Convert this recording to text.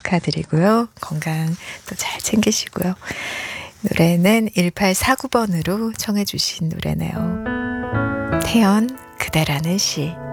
축하드리고요. 건강 또 잘 챙기시고요. 노래는 1849번으로 청해 주신 노래네요. 태연 그대라는 시.